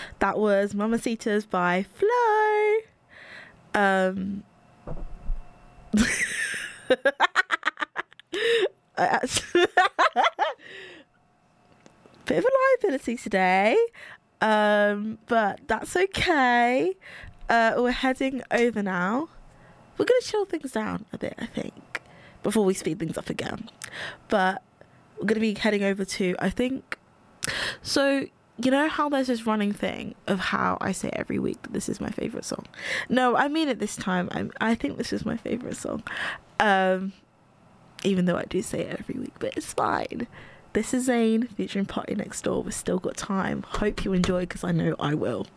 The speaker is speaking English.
That was Mamacitas by Flo. I actually bit of a liability today, but that's okay. We're heading over now. We're gonna chill things down a bit, I think, before we speed things up again. But we're gonna be heading over to, I think, so you know how there's this running thing of how I say every week that this is my favourite song? No, I mean it this time. I think this is my favourite song. Even though I do say it every week, but it's fine. This is Zayn featuring Party Next Door with Still Got Time. Hope you enjoy, because I know I will.